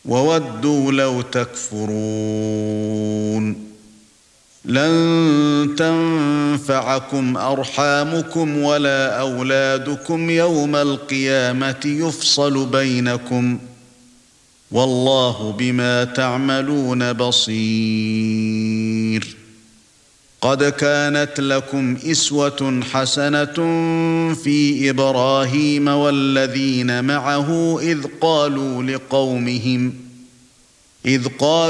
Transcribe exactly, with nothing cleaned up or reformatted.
وودوا لو تكفرون لن تنفعكم أرحامكم ولا أولادكم يوم القيامة يفصل بينكم والله بما تعملون بصير قد كانت لكم إسوة حسنة في إبراهيم والذين معه إذ قالوا لقومهم إذ قالوا